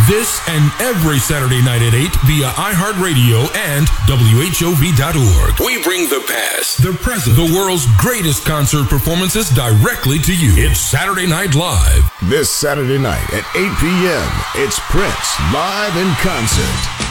This and every Saturday night at 8 via iHeartRadio and WHOV.org. We bring the past, the present, the world's greatest concert performances directly to you. It's Saturday Night Live. This Saturday night at 8 p.m., it's Prince live in concert.